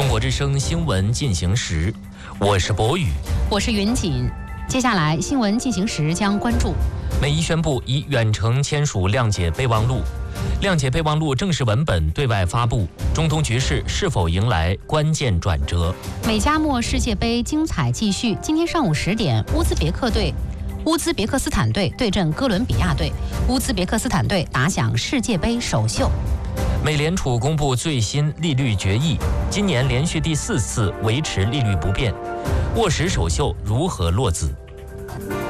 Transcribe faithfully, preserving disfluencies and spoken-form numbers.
中国之声新闻进行时，我是博宇， 我是云锦。接下来新闻进行时将关注： 美伊宣布以远程签署谅解备忘录，谅解备忘录正式文本对外发布，中东局势是否迎来关键转折？ 美加墨世界杯精彩继续，今天上午十点，乌兹别克队。乌兹别克斯坦队对阵哥伦比亚队，乌兹别克斯坦队打响世界杯首秀。 美联储公布最新利率决议，今年连续第四次维持利率不变，沃什首秀如何落子？